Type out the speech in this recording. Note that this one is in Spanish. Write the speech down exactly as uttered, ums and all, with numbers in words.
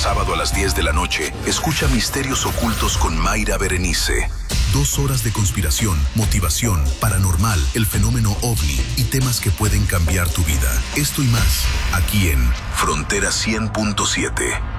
sábado a las diez de la noche, escucha Misterios Ocultos con Mayra Berenice. Dos horas de conspiración, motivación, paranormal, el fenómeno ovni y temas que pueden cambiar tu vida. Esto y más, aquí en Frontera cien punto siete.